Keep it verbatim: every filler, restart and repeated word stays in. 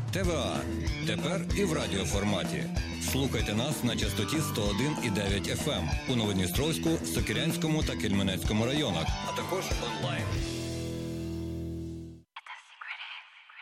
ТВА. Тепер і в радіоформаті. Слухайте нас на частоті сто один і дев'ять еф ем у Новодністровську, Сокирянському та Кельменецькому районах, а також онлайн.